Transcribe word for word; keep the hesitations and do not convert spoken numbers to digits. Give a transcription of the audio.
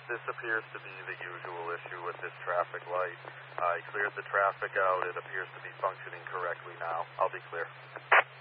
this appears to be the usual issue with this traffic light. I cleared the traffic out. It appears to be functioning correctly now. I'll be clear.